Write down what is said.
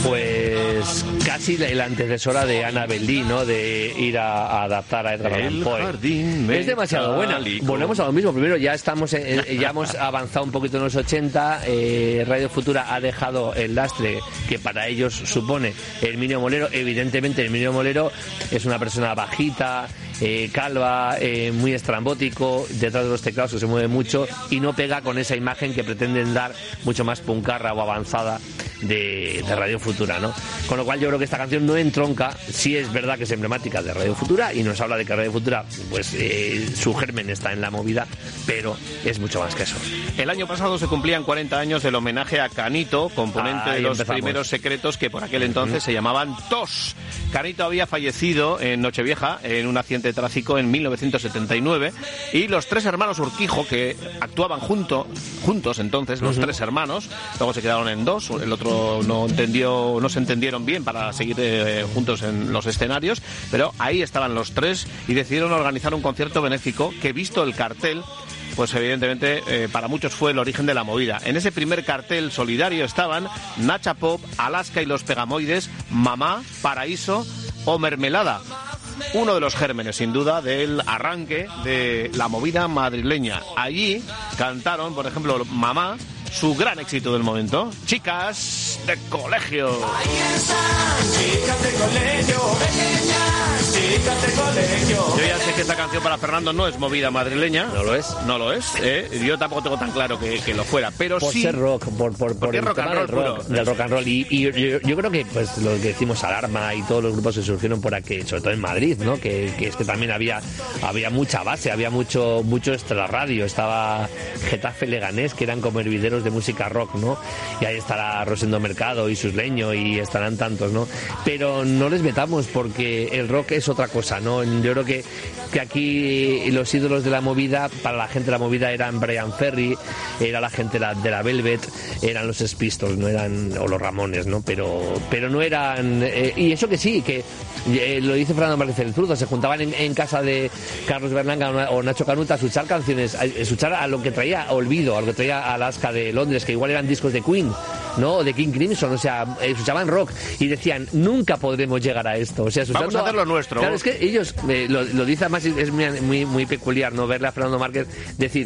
pues casi la antecesora de Annabel Lee, ¿no? De ir a adaptar a Edgar Allan Poe. Es demasiado buena. Volvemos a lo mismo. Primero, ya hemos avanzado un poquito en los 80. Radio Futura ha dejado el lastre que para ellos supone Herminio Molero. Evidentemente, Herminio Molero es una persona bajita, calva, muy estrambótico, detrás de los teclados que se mueve mucho y no pega con esa imagen que pretenden dar mucho más puncarra o avanzada de Radio Futura, ¿no? Con lo cual yo creo que esta canción no entronca. Sí es verdad que es emblemática de Radio Futura y nos habla de que Radio Futura, pues su germen está en la movida, pero es mucho más que eso. El año pasado se cumplían 40 años del homenaje a Canito, componente de los primeros Secretos, que por aquel entonces se llamaban TOS. Canito había fallecido en Nochevieja en un accidente de tráfico en 1979 y los tres hermanos Urquijo, que actuaban juntos entonces, los tres hermanos, luego se quedaron en dos, el otro no se entendieron bien para seguir juntos en los escenarios, pero ahí estaban los tres y decidieron organizar un concierto benéfico que, visto el cartel, pues evidentemente para muchos fue el origen de la movida. En ese primer cartel solidario estaban Nacha Pop, Alaska y los Pegamoides, Mamá, Paraíso o Mermelada. Uno de los gérmenes, sin duda, del arranque de la movida madrileña. Allí cantaron, por ejemplo, Mamá, su gran éxito del momento, Chicas de Colegio. Ahí están, chicas de colegio, pequeñas, chicas de colegio. Yo ya sé que esta canción para Fernando no es movida madrileña. No lo es. No lo es. Yo tampoco tengo tan claro que lo fuera, pero por sí... ser rock, por el rock tema and roll del rock and roll. Y yo creo que pues lo que decimos Alarma y todos los grupos que surgieron por aquí, sobre todo en Madrid, ¿no? Que es que también había mucha base, había mucho extrarradio. Estaba Getafe, Leganés, que eran como hervideros de música rock, ¿no? Y ahí estará Rosendo Mercado y Sus Leño y estarán tantos, ¿no? Pero no les metamos porque el rock es otra cosa, ¿no? Yo creo que aquí los ídolos de la movida, para la gente de la movida, eran Brian Ferry, era la gente de la Velvet, eran los Pistols, no eran, o los Ramones, ¿no? Pero no eran, y eso que sí, que lo dice Fernando Márquez el Zurdo, se juntaban en casa de Carlos Berlanga o Nacho Canuta a escuchar canciones, a escuchar a lo que traía Olvido, a lo que traía Alaska de Londres, que igual eran discos de Queen, ¿no? O de King Crimson, o sea, escuchaban rock y decían, nunca podremos llegar a esto. O sea, vamos a hacer lo nuestro. Claro, es que ellos, lo dicen, además es muy peculiar, ¿no? Verle a Fernando Márquez decir,